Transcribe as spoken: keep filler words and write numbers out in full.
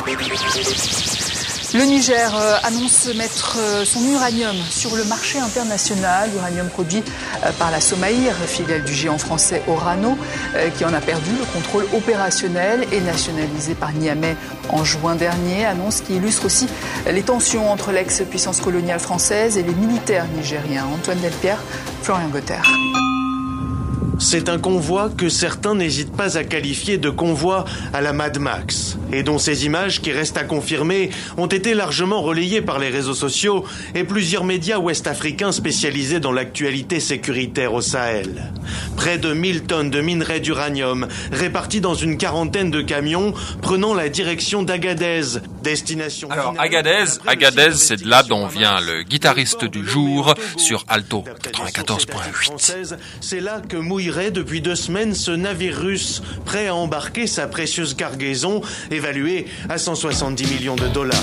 Le Niger euh, annonce mettre euh, son uranium sur le marché international. Uranium produit euh, par la Somaïr, filiale du géant français Orano, euh, qui en a perdu le contrôle opérationnel et nationalisé par Niamey en juin dernier. Annonce qui illustre aussi les tensions entre l'ex-puissance coloniale française et les militaires nigériens. Antoine Delpierre, Florian Gauthier. C'est un convoi que certains n'hésitent pas à qualifier de convoi à la Mad Max, et dont ces images, qui restent à confirmer, ont été largement relayées par les réseaux sociaux et plusieurs médias ouest-africains spécialisés dans l'actualité sécuritaire au Sahel. Près de mille tonnes de minerais d'uranium réparties dans une quarantaine de camions prenant la direction d'Agadez, destination... Alors Agadez, Agadez, c'est de là dont vient le guitariste du jour sur Alto quatre-vingt-quatorze point huit. C'est là que mouillerait depuis deux semaines ce navire russe prêt à embarquer sa précieuse cargaison évaluée à cent soixante-dix millions de dollars.